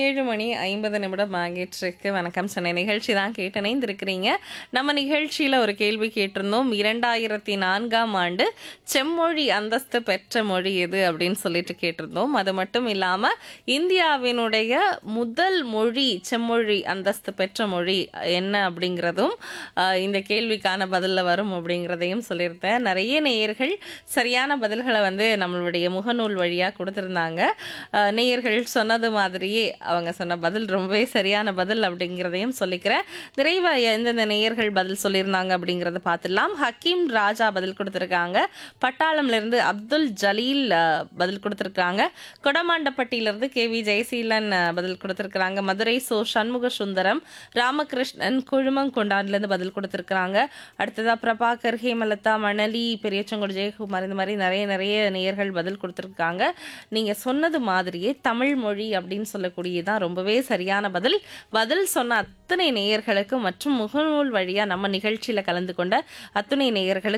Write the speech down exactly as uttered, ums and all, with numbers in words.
ஏழு மணி ஐம்பது நிமிடம் ஆகிட்டிருக்கு. வணக்கம் சென்னை நிகழ்ச்சி தான் கேட்டு இணைந்திருக்கிறீங்க. நம்ம நிகழ்ச்சியில் ஒரு கேள்வி கேட்டிருந்தோம். இரண்டாயிரத்தி நான்காம் ஆண்டு செம்மொழி அந்தஸ்து பெற்ற மொழி எது அப்படின்னு சொல்லிட்டு கேட்டிருந்தோம். அது மட்டும் இல்லாமல் இந்தியாவினுடைய முதல் மொழி செம்மொழி அந்தஸ்து பெற்ற மொழி என்ன அப்படிங்கிறதும் ஆஹ், இந்த கேள்விக்கான பதிலில் வரும் அப்படிங்கிறதையும் சொல்லியிருந்தேன். நிறைய நேயர்கள் சரியான பதில்களை வந்து நம்மளுடைய முகநூல் வழியாக கொடுத்துருந்தாங்க. ஆஹ், நேயர்கள் சொன்னது மாதிரியே அவங்க சொன்ன பதில் ரொம்பவே சரியான பதில் அப்படிங்கிறதையும் சொல்லிக்கிறேன். நிறைவா எந்தெந்த நேயர்கள் பதில் சொல்லியிருந்தாங்க அப்படிங்கிறத பார்த்துடலாம். ஹக்கீம் ராஜா பதில் கொடுத்துருக்காங்க. பட்டாளம்ல இருந்து அப்துல் ஜலீல் அஹ், பதில் கொடுத்துருக்காங்க. கொடமாண்டப்பட்டியிலிருந்து கே வி ஜெயசீலன் அஹ், பதில் கொடுத்துருக்காங்க. மதுரை சோ சண்முக சுந்தரம், ராமகிருஷ்ணன் குழுமங்கொண்டான்லேருந்து பதில் கொடுத்துருக்காங்க. அடுத்ததா பிரபாகர், ஹேமலதா, மணலி, பெரியச்சங்கோடு ஜெயக்குமார், இந்த மாதிரி நிறைய நிறைய நேயர்கள் பதில் கொடுத்துருக்காங்க. நீங்க சொன்னது மாதிரியே தமிழ் மொழி அப்படின்னு சொல்லக்கூடியதான் ரொம்பவே சரியான பதில். பதில் சொன்ன அத்தனை நேயர்களுக்கு மற்றும் முகநூல் வழியா நம்ம நிகழ்ச்சியில கலந்து கொண்ட அத்தனை நேயர்களுக்கு